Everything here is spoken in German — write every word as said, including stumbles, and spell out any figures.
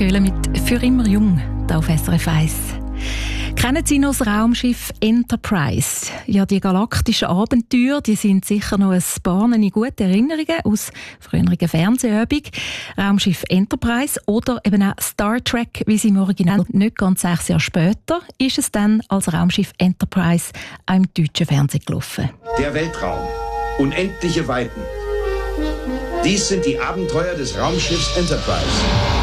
Göhle mit «Für immer jung» hier auf S R F eins. Kennen Sie noch das Raumschiff Enterprise? Ja, die galaktischen Abenteuer, die sind sicher noch ein paar gute Erinnerungen aus früheren Fernsehübungen. Raumschiff Enterprise oder eben auch Star Trek, wie sie im Original nicht ganz sechs Jahre später, ist es dann als Raumschiff Enterprise auch im deutschen Fernsehen gelaufen. Der Weltraum. Unendliche Weiten. Dies sind die Abenteuer des Raumschiffs Enterprise.